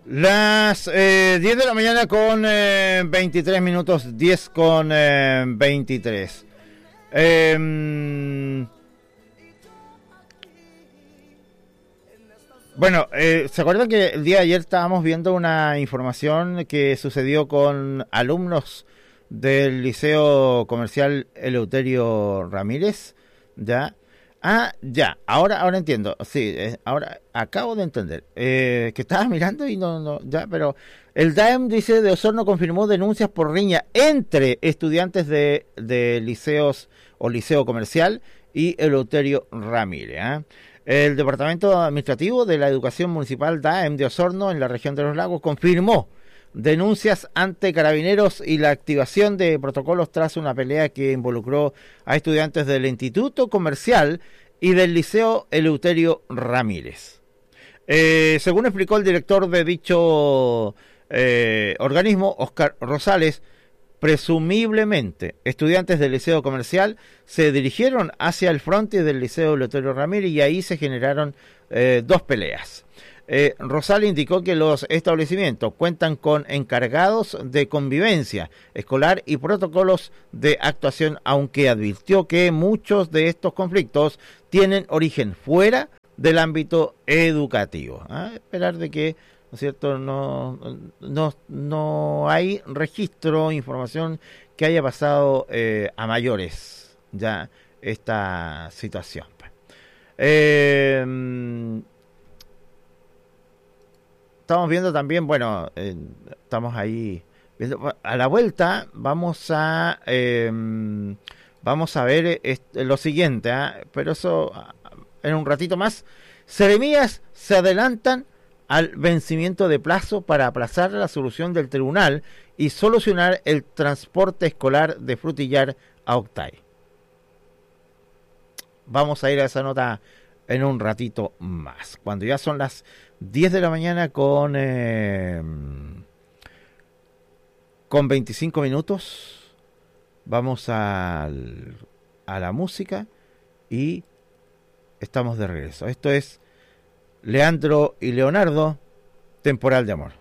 Las 10 de la mañana con 23 minutos, 10 con 23. Bueno, ¿se acuerdan que el día de ayer estábamos viendo una información que sucedió con alumnos del Liceo Comercial Eleuterio Ramírez? ¿Ya? Ah, ya, ahora entiendo. Sí, ahora acabo de entender. Que estaba mirando y no, ya, pero el DAEM, dice, de Osorno confirmó denuncias por riña entre estudiantes de liceos o liceo comercial y Eleuterio Ramírez. ¿Eh? El Departamento Administrativo de la Educación Municipal DAEM de Osorno, en la región de los Lagos, confirmó denuncias ante carabineros y la activación de protocolos tras una pelea que involucró a estudiantes del Instituto Comercial y del Liceo Eleuterio Ramírez. Según explicó el director de dicho organismo, Oscar Rosales, presumiblemente estudiantes del Liceo Comercial se dirigieron hacia el frontis del Liceo Eleuterio Ramírez y ahí se generaron dos peleas. Rosales indicó que los establecimientos cuentan con encargados de convivencia escolar y protocolos de actuación, aunque advirtió que muchos de estos conflictos tienen origen fuera del ámbito educativo. Esperar de que, ¿no es cierto?, no hay registro, información que haya pasado a mayores ya esta situación. Estamos viendo también, bueno, estamos ahí viendo, a la vuelta vamos a ver lo siguiente, pero eso en un ratito más. Seremías se adelantan al vencimiento de plazo para aplazar la solución del tribunal y solucionar el transporte escolar de Frutillar a Octay. Vamos a ir a esa nota en un ratito más, cuando ya son las 10 de la mañana con 25 minutos. Vamos a la música y estamos de regreso. Esto es Leandro y Leonardo, Temporal de Amor.